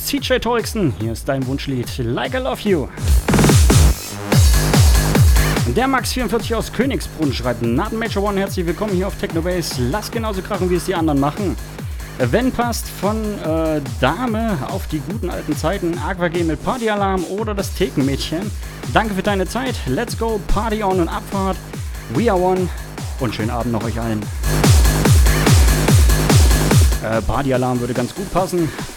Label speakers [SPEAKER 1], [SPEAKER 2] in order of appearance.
[SPEAKER 1] CJ Torixen. Hier ist dein Wunschlied Like I Love You. Der Max44 aus Königsbrunn schreibt: Naten Major One, herzlich willkommen hier auf Technobase. Lass genauso krachen, wie es die anderen machen. Wenn passt, von Dame auf die guten alten Zeiten, AquaG mit Partyalarm oder das Thekenmädchen. Danke für deine Zeit. Let's go, Party on und Abfahrt. We are one. Und schönen Abend noch euch allen. Partyalarm würde ganz gut passen.